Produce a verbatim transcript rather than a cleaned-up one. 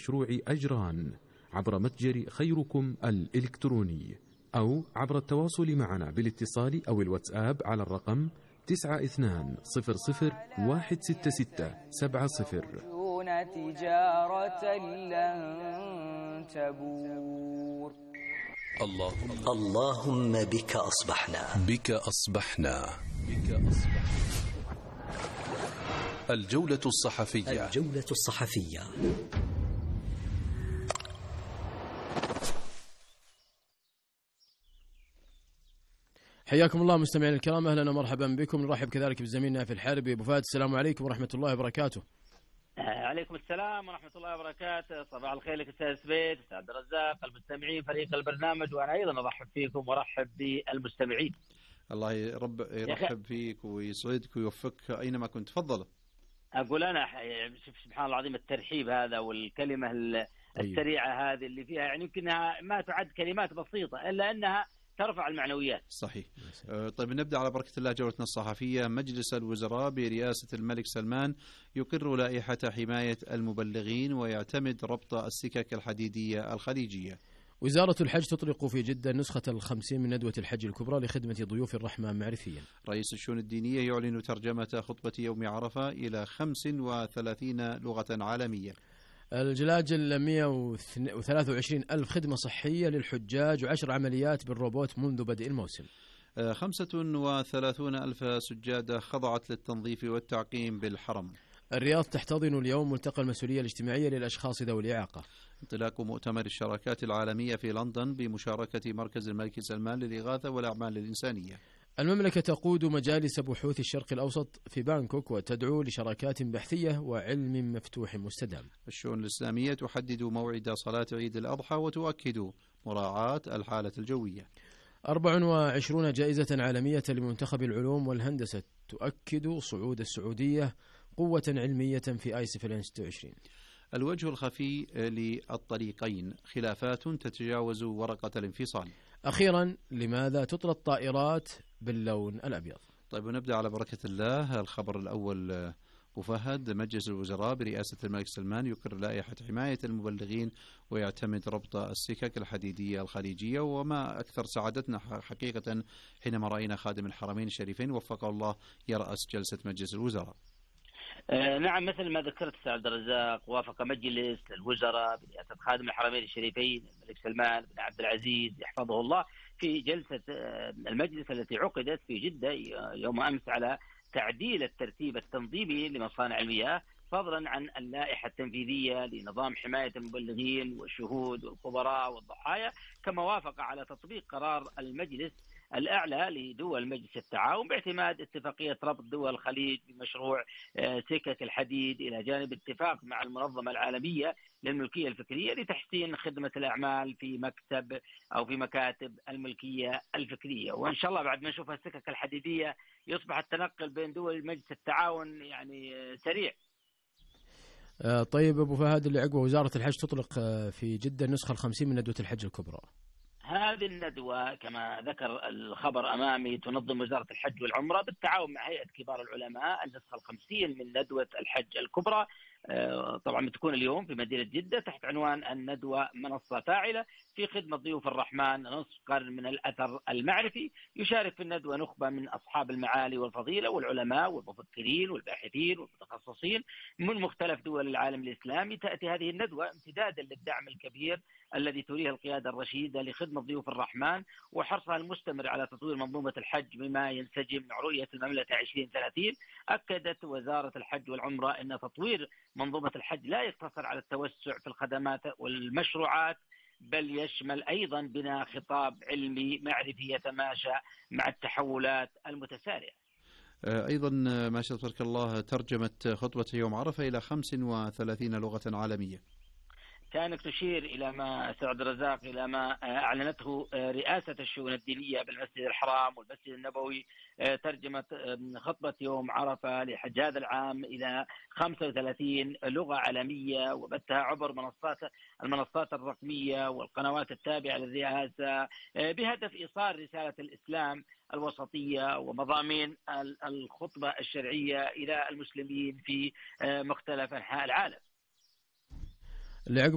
مشروع أجران عبر متجر خيركم الإلكتروني، أو عبر التواصل معنا بالاتصال أو الواتساب على الرقم تسعة اثنان صفر صفر واحد ستة ستة سبعة صفر. تجارة لن تبور. اللهم اللهم بك أصبحنا بك أصبحنا بك أصبحنا. الجولة الصحفية الجولة الصحفية. حياكم الله مستمعين الكرام، أهلا ومرحبا بكم. نرحب كذلك بزميلنا في الحربي أبو فهد. السلام عليكم ورحمة الله وبركاته. عليكم السلام ورحمة الله وبركاته. صباح الخير لك أستاذ سبيت، أستاذ عبد الرزاق، المستمعين، فريق البرنامج، وأنا أيضا أرحب فيكم وأرحب بالمستمعين. الله يرب يرحب فيك ويسعدك ويوفقك أينما كنت. تفضل. أقول أنا سبحان الله العظيم الترحيب هذا والكلمة السريعة هذه اللي فيها يعني يمكنها ما تعد كلمات بسيطة إلا أنها ترفع المعنويات. صحيح. طيب نبدأ على بركة الله جولتنا الصحفية. مجلس الوزراء برئاسة الملك سلمان يقر لائحة حماية المبلغين ويعتمد ربط السكك الحديدية الخليجية. وزارة الحج تطلق في جدة نسخة الخمسين من ندوة الحج الكبرى لخدمة ضيوف الرحمن معرفيا. رئيس الشؤون الدينية يعلن ترجمة خطبة يوم عرفة إلى خمس وثلاثين لغة عالمية. الجلاجل مئة وثلاثة وعشرين ألف خدمة صحية للحجاج وعشر عمليات بالروبوت منذ بدء الموسم. خمسة وثلاثون ألف سجادة خضعت للتنظيف والتعقيم بالحرم. الرياض تحتضن اليوم ملتقى المسؤولية الاجتماعية للأشخاص ذوي الإعاقة. انطلاق مؤتمر الشراكات العالمية في لندن بمشاركة مركز الملك سلمان للإغاثة والأعمال الإنسانية. المملكة تقود مجالس بحوث الشرق الأوسط في بانكوك وتدعو لشراكات بحثية وعلم مفتوح مستدام. الشؤون الإسلامية تحدد موعد صلاة عيد الأضحى وتؤكد مراعاة الحالة الجوية. أربع وعشرون جائزة عالمية لمنتخب العلوم والهندسة تؤكد صعود السعودية قوة علمية في آيسف ألفين وستة وعشرين. الوجه الخفي للطريقين، خلافات تتجاوز ورقة الانفصال. أخيرا، لماذا تطلى الطائرات باللون الأبيض؟ طيب ونبدأ على بركة الله. الخبر الأول وفهد. مجلس الوزراء برئاسة الملك سلمان يقر لائحة حماية المبلغين ويعتمد ربط السكك الحديدية الخليجية. وما أكثر سعادتنا حقيقة حينما رأينا خادم الحرمين الشريفين وفقه الله يرأس جلسة مجلس الوزراء. آه نعم، مثل ما ذكرت أستاذ عبد الرزاق، وافق مجلس الوزراء برئاسة خادم الحرمين الشريفين الملك سلمان بن عبد العزيز يحفظه الله في جلسة آه المجلس التي عقدت في جدة يوم أمس على تعديل الترتيب التنظيمي لمصانع المياه، فضلا عن اللائحة التنفيذية لنظام حماية المبلغين والشهود والخبراء والضحايا، كما وافق على تطبيق قرار المجلس الأعلى لدول مجلس التعاون باعتماد اتفاقية ربط دول الخليج بمشروع سكك الحديد، إلى جانب اتفاق مع المنظمة العالمية للملكية الفكرية لتحسين خدمة الأعمال في مكتب أو في مكاتب الملكية الفكرية. وإن شاء الله بعد ما نشوف السكك الحديدية يصبح التنقل بين دول مجلس التعاون يعني سريع. طيب أبو فهد، اللي عقب وزارة الحج تطلق في جدة النسخة الخمسين من ندوة الحج الكبرى. هذه الندوة كما ذكر الخبر أمامي تنظم وزارة الحج والعمرة بالتعاون مع هيئة كبار العلماء النسخة الخمسين من ندوة الحج الكبرى. طبعا بتكون اليوم في مدينة جدة تحت عنوان الندوة منصة فاعلة في خدمة ضيوف الرحمن، نصف قرن من الأثر المعرفي. يشارك في الندوة نخبة من أصحاب المعالي والفضيلة والعلماء والمفكرين والباحثين والمتخصصين من مختلف دول العالم الإسلامي. تأتي هذه الندوة امتدادا للدعم الكبير الذي تريه القيادة الرشيدة لخدمة ضيوف الرحمن وحرصها المستمر على تطوير منظومة الحج بما ينسجم مع رؤية المملكة عشرين ثلاثين. أكدت وزارة الحج والعمرة أن تطوير منظومة الحج لا يقتصر على التوسع في الخدمات والمشروعات، بل يشمل أيضا بناء خطاب علمي معرفي يتماشى مع التحولات المتسارعة. أيضا ما شاء تبارك الله ترجمت خطبة يوم عرفة إلى خمس وثلاثين لغة عالمية. كانت تشير إلى ما سعد الرزاق إلى ما أعلنته رئاسة الشؤون الدينية بالمسجد الحرام والمسجد النبوي. ترجمت خطبة يوم عرفة لحج هذا العام إلى خمسة وثلاثين لغة عالمية وبثها عبر منصات المنصات الرقمية والقنوات التابعة للرئاسة بهدف إيصال رسالة الإسلام الوسطية ومضامين الخطبة الشرعية إلى المسلمين في مختلف أنحاء العالم.